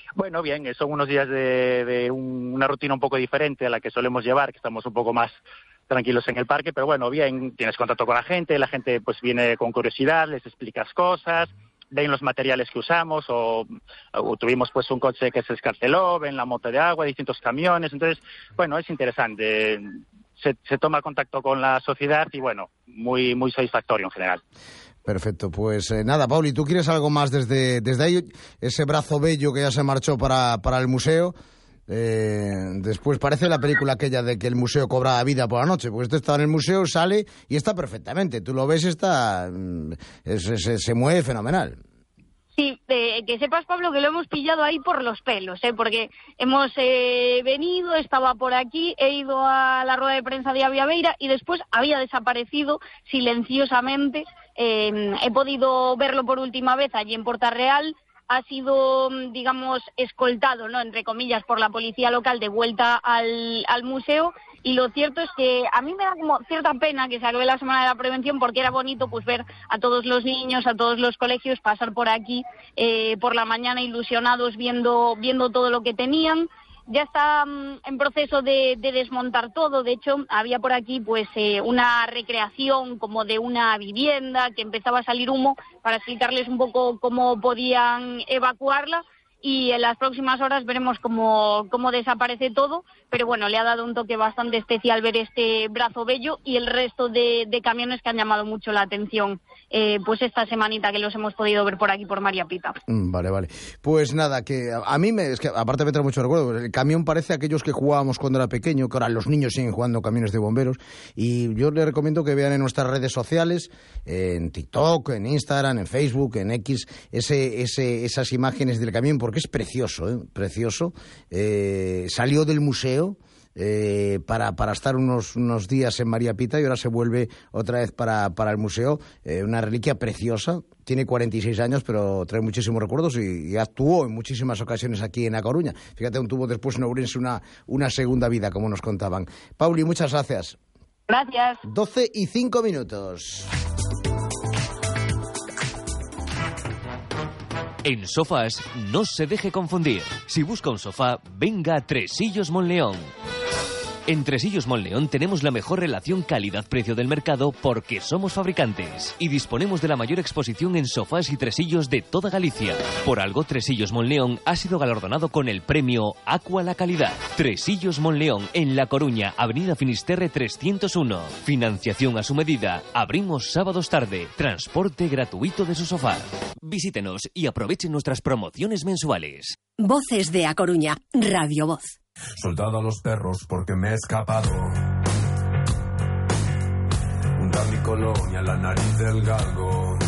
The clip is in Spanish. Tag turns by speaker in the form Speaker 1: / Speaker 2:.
Speaker 1: Bueno, bien, son unos días de una rutina un poco diferente a la que solemos llevar, que estamos un poco más tranquilos en el parque, pero bueno, bien, tienes contacto con la gente pues viene con curiosidad, les explicas cosas, ven los materiales que usamos, o tuvimos pues un coche que se escarceló, ven la moto de agua, distintos camiones, entonces, bueno, es interesante, se toma contacto con la sociedad y bueno, muy, muy satisfactorio en general.
Speaker 2: Perfecto, pues nada, Pauli, ¿tú quieres algo más desde ahí? Ese brazo bello que ya se marchó para el museo. Después parece la película aquella de que el museo cobra vida por la noche, porque esto está en el museo, sale y está perfectamente. Tú lo ves, se mueve fenomenal.
Speaker 3: Sí, que sepas, Pablo, que lo hemos pillado ahí por los pelos, porque hemos venido, estaba por aquí, he ido a la rueda de prensa de Avia Beira y después había desaparecido silenciosamente. He podido verlo por última vez allí en Porta Real. Ha sido, digamos, escoltado, ¿no?, entre comillas, por la policía local de vuelta al museo. Y lo cierto es que a mí me da como cierta pena que se acabe la Semana de la Prevención, porque era bonito pues ver a todos los niños, a todos los colegios pasar por aquí por la mañana ilusionados viendo todo lo que tenían. Ya está en proceso de desmontar todo. De hecho, había por aquí pues una recreación como de una vivienda que empezaba a salir humo, para explicarles un poco cómo podían evacuarla. Y en las próximas horas veremos cómo desaparece todo, pero bueno, le ha dado un toque bastante especial ver este brazo bello y el resto de camiones que han llamado mucho la atención pues esta semanita que los hemos podido ver por aquí, por María Pita.
Speaker 2: Vale. Pues nada, que a mí es que aparte me trae mucho recuerdo. El camión parece aquellos que jugábamos cuando era pequeño, que ahora los niños siguen jugando camiones de bomberos, y yo les recomiendo que vean en nuestras redes sociales, en TikTok, en Instagram, en Facebook, en X, esas imágenes del camión, porque es precioso, precioso. Salió del museo para estar unos días en María Pita y ahora se vuelve otra vez para el museo. Una reliquia preciosa. Tiene 46 años, pero trae muchísimos recuerdos y actuó en muchísimas ocasiones aquí en A Coruña. Fíjate, tuvo después en Ourense una segunda vida, como nos contaban. Pauli, muchas gracias.
Speaker 3: Gracias.
Speaker 2: 12:05.
Speaker 4: En Sofás no se deje confundir. Si busca un sofá, venga a Tresillos Monleón. En Tresillos Monleón tenemos la mejor relación calidad-precio del mercado porque somos fabricantes y disponemos de la mayor exposición en sofás y tresillos de toda Galicia. Por algo, Tresillos Monleón ha sido galardonado con el premio Aqua la Calidad. Tresillos Monleón, en La Coruña, Avenida Finisterre 301. Financiación a su medida. Abrimos sábados tarde. Transporte gratuito de su sofá. Visítenos y aprovechen nuestras promociones mensuales.
Speaker 5: Voces de A Coruña, Radio Voz.
Speaker 6: Soltado a los perros porque me he escapado. Untar mi colonia, la nariz del galgo.